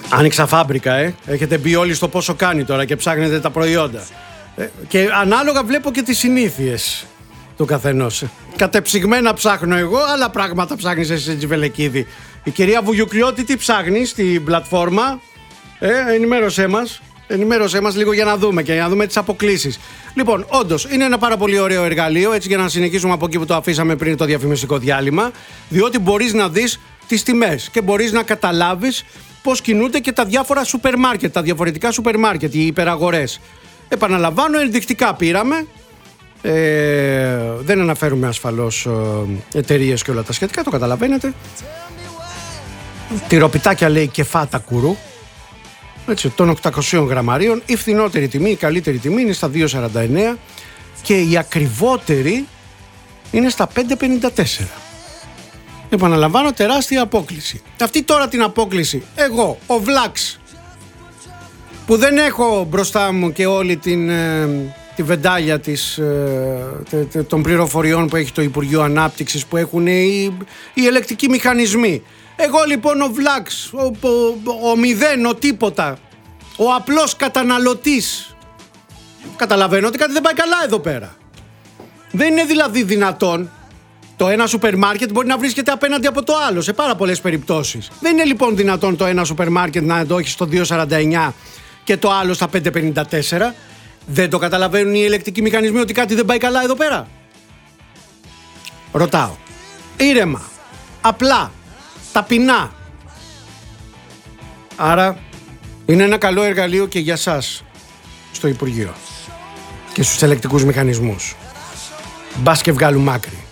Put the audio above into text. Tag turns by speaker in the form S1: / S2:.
S1: Άνοιξα φάμπρικα, Έχετε μπει όλοι στο πόσο κάνει τώρα και ψάχνετε τα προϊόντα. Και ανάλογα βλέπω και τις συνήθειες του καθενός. Κατεψυγμένα ψάχνω εγώ, άλλα πράγματα ψάχνεις εσύ, Τζιβελεκίδη. Η κυρία Βουγιουκλιώτη τι ψάχνει στην πλατφόρμα? Ενημέρωσέ μας λίγο για να δούμε και για να δούμε τις αποκλίσεις. Λοιπόν, όντως είναι ένα πάρα πολύ ωραίο εργαλείο, έτσι, για να συνεχίσουμε από εκεί που το αφήσαμε πριν το διαφημιστικό διάλειμμα, διότι μπορείς να δεις τις τιμές και μπορείς να καταλάβεις πώς κινούνται και τα διάφορα σούπερ μάρκετ, τα διαφορετικά σούπερ μάρκετ, οι υπεραγορές. Επαναλαμβάνω, ενδεικτικά πήραμε. Δεν αναφέρουμε ασφαλώς εταιρείες και όλα τα σχετικά, το καταλαβαίνετε. Τυροπιτάκια λέει κεφάτα κουρού, έτσι, των 800 γραμμαρίων. Η φθηνότερη τιμή, η καλύτερη τιμή είναι στα 2,49 και η ακριβότερη είναι στα 5,54. Επαναλαμβάνω, τεράστια απόκληση. Αυτή τώρα την απόκληση, εγώ, ο Βλάξ, που δεν έχω μπροστά μου και όλη τη βεντάλια των πληροφοριών που έχει το Υπουργείο Ανάπτυξης, που έχουν οι ελεκτικοί μηχανισμοί. Εγώ λοιπόν ο Βλάξ, ο μηδέν, ο τίποτα, ο απλός καταναλωτής, καταλαβαίνω ότι κάτι δεν πάει καλά εδώ πέρα. Δεν είναι δηλαδή δυνατόν το ένα σούπερ μάρκετ μπορεί να βρίσκεται απέναντι από το άλλο σε πάρα πολλές περιπτώσεις. Δεν είναι λοιπόν δυνατόν το ένα σούπερ μάρκετ να το έχει στο 2,49 και το άλλο στα 5,54. Δεν το καταλαβαίνουν οι ελεκτικοί μηχανισμοί ότι κάτι δεν πάει καλά εδώ πέρα? Ρωτάω. Ήρεμα, απλά, ταπεινά. Άρα είναι ένα καλό εργαλείο και για σας στο Υπουργείο και στους ελεκτικούς μηχανισμούς. Μπας και βγάλουν άκρη.